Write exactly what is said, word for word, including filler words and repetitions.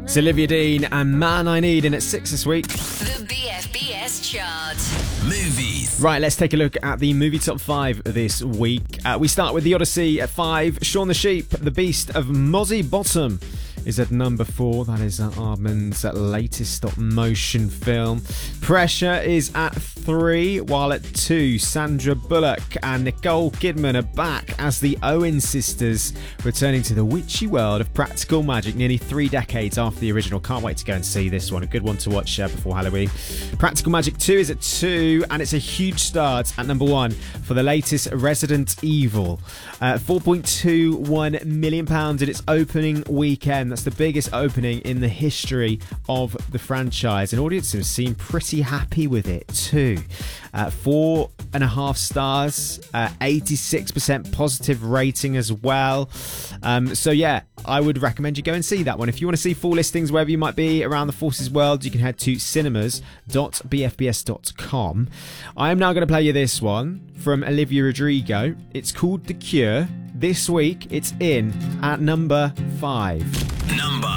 It's Olivia Dean and Man I Need in at six this week. The B F B S chart. Movies. Right, let's take a look at the movie top five this week. Uh, we start with The Odyssey at five. Shaun the Sheep, The Beast of Mozzie Bottom is at number four. That is uh, Aardman's uh, latest stop-motion film. Pressure is at three, while at two, Sandra Bullock and Nicole Kidman are back as the Owen sisters, returning to the witchy world of practical magic nearly three decades after the original. Can't wait to go and see this one. A good one to watch uh, before Halloween. Practical Magic two is at two, and it's a huge start at number one for the latest Resident Evil. Uh, four point two one million pounds in its opening weekend. That's the biggest opening in the history of the franchise, and audiences seem pretty happy with it too. Uh, four and a half stars, uh, eighty-six percent positive rating as well. Um, so yeah, I would recommend you go and see that one. If you want to see full listings wherever you might be around the Forces world, you can head to cinemas dot b f b s dot com. I am now going to play you this one from Olivia Rodrigo. It's called The Cure. This week, it's in at number five. Number